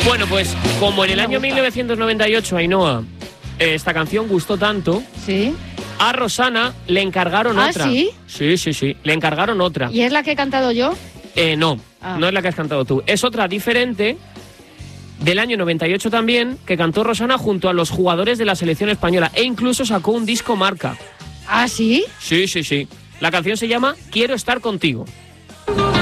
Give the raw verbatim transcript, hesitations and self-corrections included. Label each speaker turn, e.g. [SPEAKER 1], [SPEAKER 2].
[SPEAKER 1] Bueno, pues como en el año mil novecientos noventa y ocho, Ainhoa, eh, esta canción gustó tanto,
[SPEAKER 2] sí,
[SPEAKER 1] a Rosana le encargaron
[SPEAKER 2] ¿Ah,
[SPEAKER 1] otra.
[SPEAKER 2] sí?
[SPEAKER 1] Sí, sí, sí, le encargaron otra.
[SPEAKER 2] ¿Y es la que he cantado yo?
[SPEAKER 1] Eh, no,
[SPEAKER 2] Ah.
[SPEAKER 1] no es la que has cantado tú. Es otra diferente, del año noventa y ocho también, que cantó Rosana junto a los jugadores de la selección española. E incluso sacó un disco marca.
[SPEAKER 2] ¿Ah, sí?
[SPEAKER 1] Sí, sí, sí. La canción se llama Quiero estar contigo.